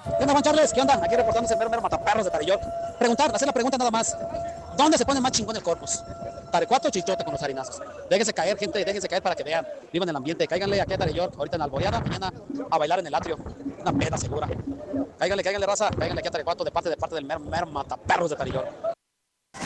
¿Qué onda, Juan Charles? ¿Qué onda? Aquí reportándose el mero mataperros de Tarillor. Hacer la pregunta nada más. ¿Dónde se pone más chingón el Corpus? ¿Tarecuato o Chichote con los harinazos? Déjense caer, gente, déjense caer para que vean. Vivan el ambiente. Cáiganle aquí a Tarillor, ahorita en Alboreada, mañana a bailar en el atrio. Una peda segura. Cáiganle, raza. Cáiganle aquí a Tarecuato de parte del mero mataperros de Tarillor.